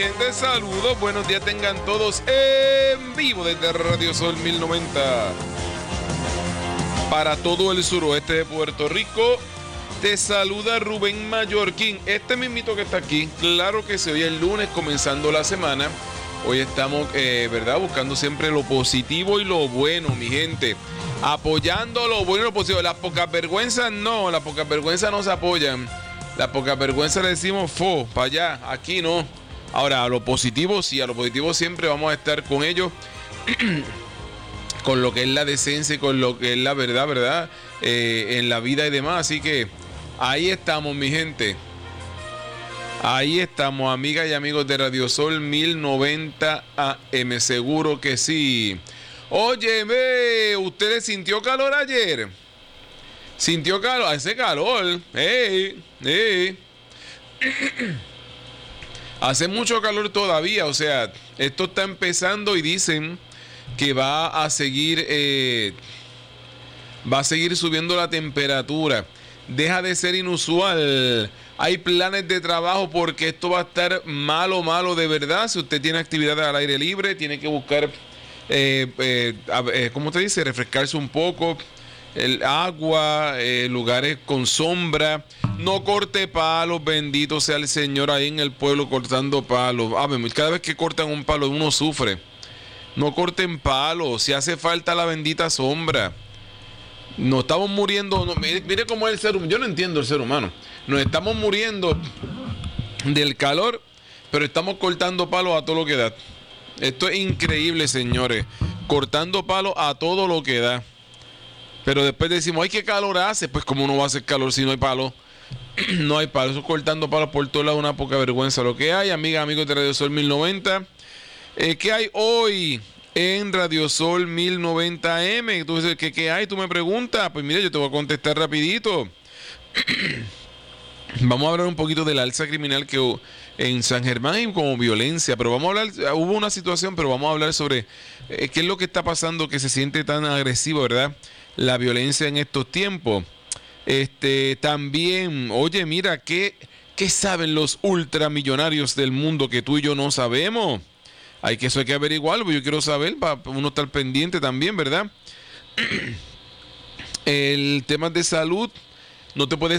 gente, saludos, buenos días tengan todos en vivo desde Radio Sol 1090 para todo el suroeste de Puerto Rico. Te saluda Rubén Mallorquín, este mismito que está aquí. Claro que se oye el lunes comenzando la semana. Hoy estamos, ¿verdad? Buscando siempre lo positivo y lo bueno, mi gente. Apoyando lo bueno y lo positivo. Las pocas vergüenzas no, las pocas vergüenzas no se apoyan. Las pocas vergüenzas le decimos para allá, aquí no. Ahora, a lo positivo sí, a lo positivo siempre vamos a estar con ellos. Con lo que es la decencia y con lo que es la verdad, en la vida y demás. Así que ahí estamos, mi gente. Ahí estamos, amigas y amigos de Radio Sol 1090 AM. Seguro que sí. Óyeme, ¿usted sintió calor ayer? ¿Sintió calor? Hace calor. Hace mucho calor todavía. O sea, esto está empezando y dicen que va a seguir subiendo la temperatura. Deja de ser inusual. Hay planes de trabajo porque esto va a estar malo de verdad. Si usted tiene actividades al aire libre, tiene que buscar, ¿cómo te dice? Refrescarse un poco. El agua, lugares con sombra. No corte palos, bendito sea el Señor ahí en el pueblo cortando palos. Cada vez que cortan un palo uno sufre. No corten palos, si hace falta la bendita sombra. Nos estamos muriendo. Mire cómo es el ser humano. Yo no entiendo el ser humano. Nos estamos muriendo del calor, pero estamos cortando palos a todo lo que da. Esto es increíble, señores. Cortando palos a todo lo que da. Pero después decimos, ay, ¿qué calor hace? Pues como no va a hacer calor si no hay palo. No hay palo. Eso cortando palos por todos lados, una poca vergüenza lo que hay. Amigas, amigos de Radio Sol 1090. ¿Qué hay hoy en Radio Sol 1090M? Entonces, ¿qué hay? Tú me preguntas. Pues mira, yo te voy a contestar rapidito. Vamos a hablar un poquito del alza criminal que en San Germán hay como violencia, pero vamos a hablar, hubo una situación, pero vamos a hablar sobre qué es lo que está pasando que se siente tan agresivo, ¿verdad? La violencia en estos tiempos. También, oye, mira, ¿qué saben los ultramillonarios del mundo que tú y yo no sabemos? Eso hay que averiguarlo, yo quiero saber para uno estar pendiente también, ¿verdad? El tema de salud, no te puedes